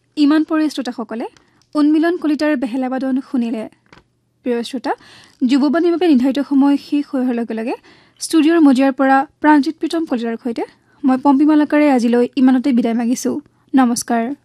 ইমান পৰে শ্ৰোতাসকলে উন্মিলন কলিতাৰ বেহেলাবাদন শুনিলে। প্ৰিয় শ্ৰোতা, যুৱবাণীৰ বাবে নিৰ্ধাৰিত সময় শেষ হৈ অহাৰ লগে লগে ষ্টুডিঅ'ৰ মজিয়াৰ পৰা প্ৰাণজিৎ প্ৰীতম কলিতাৰ সৈতে মই পম্পী মালাকাৰে আজিলৈ ইমানতে বিদায় মাগিছোঁ। নমস্কাৰ।